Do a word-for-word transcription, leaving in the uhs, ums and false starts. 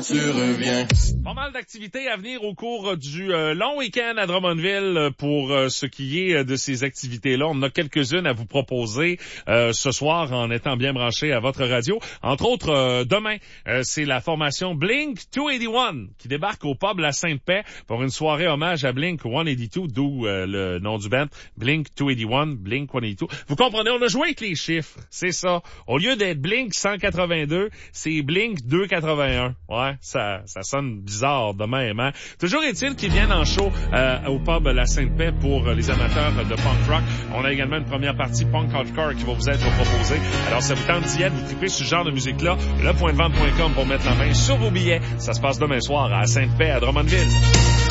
tu reviens. Pas mal d'activités à venir au cours du euh, long week-end à Drummondville. Pour euh, ce qui est de ces activités-là, on en a quelques-unes à vous proposer euh, ce soir en étant bien branché à votre radio. Entre autres, euh, demain, euh, c'est la formation Blink deux cent quatre-vingt-un qui débarque au pub La Sainte-Paix pour une soirée hommage à Blink cent quatre-vingt-deux, d'où euh, le nom du band, Blink deux cent quatre-vingt-un, Blink cent quatre-vingt-deux. Vous comprenez, on a joué avec les chiffres, c'est ça. Au lieu d'être Blink cent quatre-vingt-deux, c'est Blink deux cent quatre-vingt-un. Ouais, ça, ça sonne bizarre de même, hein? Toujours est-il qu'ils viennent en show euh, au pub La Sainte-Paix pour les amateurs de punk rock. On a également une première partie punk hardcore qui va vous être proposée. Alors, ça vous tente d'y être, vous tripez sur ce genre de musique-là, le point de vente point com pour mettre la main sur vos billets. Ça se passe demain soir à Sainte-Paix, à Drummondville.